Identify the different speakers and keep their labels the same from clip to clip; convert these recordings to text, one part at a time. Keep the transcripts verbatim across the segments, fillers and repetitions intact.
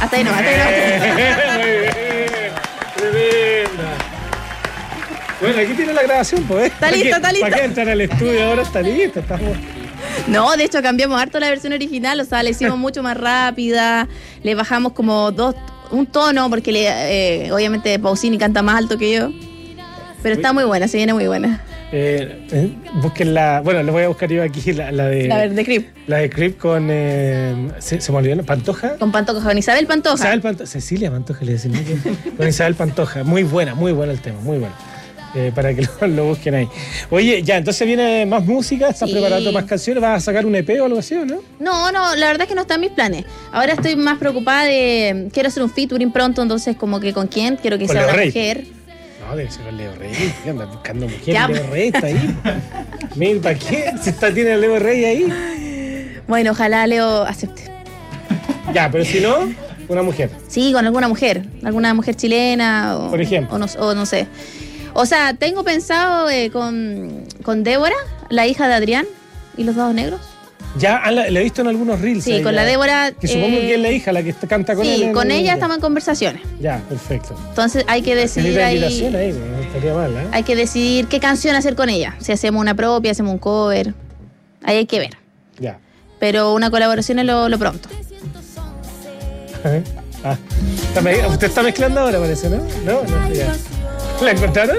Speaker 1: Hasta ahí no, hasta ahí no.
Speaker 2: Muy bien. Tremenda. Bueno, aquí tiene la grabación, pues.
Speaker 1: Está listo, está listo.
Speaker 2: ¿Para qué entrar al estudio ahora? Está listo, estamos...
Speaker 1: No, de hecho cambiamos harto la versión original, o sea, la hicimos mucho más rápida, le bajamos como dos, un tono, porque le, eh, obviamente Pausini canta más alto que yo, pero está muy buena, se viene muy buena.
Speaker 2: Eh, eh, busquen la... Bueno, le voy a buscar yo aquí la, la de...
Speaker 1: La de Creep.
Speaker 2: La de Creep con... Eh, se, se me olvidó, ¿Pantoja?
Speaker 1: Con Pantoja, con Isabel Pantoja.
Speaker 2: Isabel Pantoja. Cecilia Pantoja le decimos. Con Isabel Pantoja. Muy buena, muy bueno el tema, muy bueno. Eh, para que lo, lo busquen ahí. Oye, ya, entonces viene más música, estás
Speaker 1: Sí.
Speaker 2: preparando más canciones, ¿vas a sacar un E P o algo así o no?
Speaker 1: No, no, la verdad es que no está en mis planes. Ahora estoy más preocupada de... Quiero hacer un featuring pronto, entonces como que con quién, quiero que
Speaker 2: Con
Speaker 1: sea
Speaker 2: Leo
Speaker 1: una
Speaker 2: Rey.
Speaker 1: mujer.
Speaker 2: No, debe ser con Leo Rey. ¿Qué andas buscando mujer?
Speaker 1: Ya.
Speaker 2: Leo Rey está ahí. Mira, ¿para qué? Si está, tiene a Leo Rey ahí.
Speaker 1: Bueno, ojalá Leo acepte.
Speaker 2: Ya, pero si no, una mujer.
Speaker 1: Sí, con alguna mujer, alguna mujer chilena o,
Speaker 2: Por ejemplo.
Speaker 1: o, no, o no sé. O sea, tengo pensado eh, con, con Débora, la hija de Adrián y los Dados Negros.
Speaker 2: Ya, ah, la, la he visto en algunos reels.
Speaker 1: Sí,
Speaker 2: ahí,
Speaker 1: con
Speaker 2: ya.
Speaker 1: la Débora.
Speaker 2: Que supongo
Speaker 1: eh,
Speaker 2: que es la hija, la que está- canta con él.
Speaker 1: Sí,
Speaker 2: en
Speaker 1: con
Speaker 2: el-
Speaker 1: ella
Speaker 2: ya.
Speaker 1: estamos en conversaciones.
Speaker 2: Ya, perfecto.
Speaker 1: Entonces hay que decidir
Speaker 2: Bonita
Speaker 1: ahí,
Speaker 2: invitación ahí, no estaría mal, ¿eh?
Speaker 1: hay que decidir qué canción hacer con ella. Si hacemos una propia, hacemos un cover. Ahí hay que ver.
Speaker 2: Ya.
Speaker 1: Pero una colaboración es lo, lo pronto.
Speaker 2: Ah, está me- usted está mezclando ahora, parece, ¿no? No, no, ya. ¿La encontraron?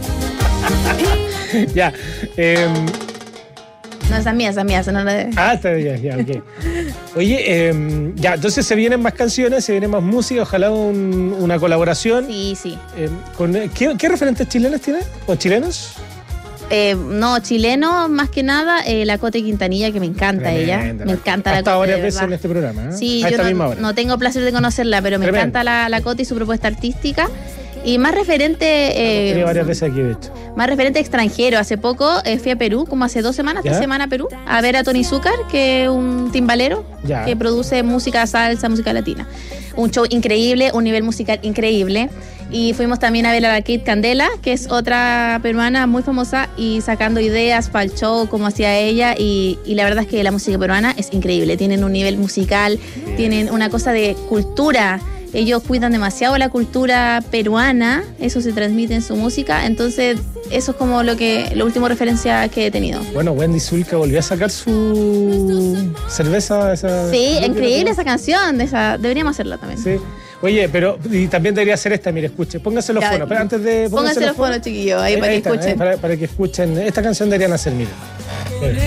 Speaker 2: Ya. em,
Speaker 1: No, esa es mía, esa es mía, esa no la de...
Speaker 2: ah, está ya, ya, ok. Oye, em, ya, entonces se vienen más canciones, se viene más música, ojalá un- una colaboración.
Speaker 1: Sí, sí.
Speaker 2: Em, con, ¿qué, ¿Qué referentes chilenos tiene? ¿O chilenos?
Speaker 1: Eh, no, chileno, más que nada, eh, la Cote Quintanilla, que me encanta ella.
Speaker 2: Tremenda,
Speaker 1: Me
Speaker 2: la-
Speaker 1: encanta
Speaker 2: ha
Speaker 1: la
Speaker 2: estado
Speaker 1: Cote,
Speaker 2: varias
Speaker 1: de
Speaker 2: veces
Speaker 1: verdad.
Speaker 2: en este programa, ¿eh?
Speaker 1: Sí,
Speaker 2: A
Speaker 1: yo
Speaker 2: esta
Speaker 1: no,
Speaker 2: misma hora.
Speaker 1: no tengo placer de conocerla, pero me
Speaker 2: Tremendo.
Speaker 1: encanta la, la Cote y su propuesta artística. Y más referente, eh,
Speaker 2: Tiene varias veces aquí, de hecho.
Speaker 1: más referente extranjero. Hace poco eh, fui a Perú, como hace dos semanas,
Speaker 2: ¿Ya?
Speaker 1: tres semanas a Perú, a ver a Tony Zúcar, que es un timbalero
Speaker 2: Ya.
Speaker 1: que produce música salsa, música latina. Un show increíble, un nivel musical increíble. Y fuimos también a ver a la Kate Candela, que es otra peruana muy famosa y sacando ideas para el show, como hacía ella. Y, y la verdad es que la música peruana es increíble. Tienen un nivel musical, tienen una cosa de cultura. Ellos cuidan demasiado la cultura peruana, eso se transmite en su música. Entonces, eso es como lo que la última referencia que he tenido.
Speaker 2: Bueno, Wendy Zulka volvió a sacar su cerveza. Esa,
Speaker 1: Sí, increíble esa canción. De esa, deberíamos hacerla también.
Speaker 2: Sí. Oye, pero y también debería ser esta, mire, escuche. Póngase los
Speaker 1: Ya,
Speaker 2: fonos. Pero antes de
Speaker 1: Pónganse los fonos, chiquillos, ahí, para que
Speaker 2: está,
Speaker 1: escuchen.
Speaker 2: para, para que escuchen. Esta canción deberían hacer, mire. Mire.